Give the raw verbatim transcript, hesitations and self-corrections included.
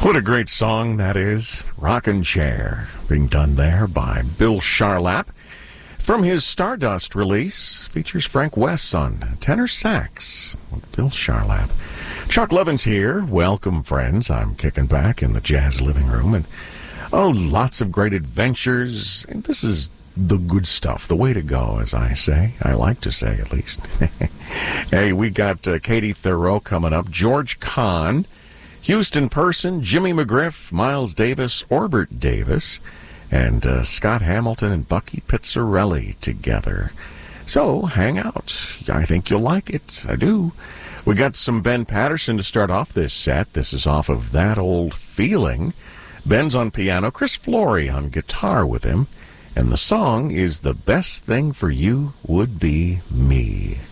What a great song that is. Rockin' Chair, being done there by Bill Charlap. From his Stardust release, features Frank West on tenor sax with Bill Charlap. Chuck Levin's here. Welcome, friends. I'm kicking back in the jazz living room. And, oh, lots of great adventures. This is the good stuff, the way to go, as I say. I like to say, at least. Hey, we got uh, Katie Thoreau coming up, George Kahn, Houston Person, Jimmy McGriff, Miles Davis, Orbert Davis, and uh, Scott Hamilton and Bucky Pizzarelli together. So, hang out. I think you'll like it. I do. We got some Ben Patterson to start off this set. This is off of That Old Feeling. Ben's on piano, Chris Flory on guitar with him, and the song is The Best Thing for You Would Be Me.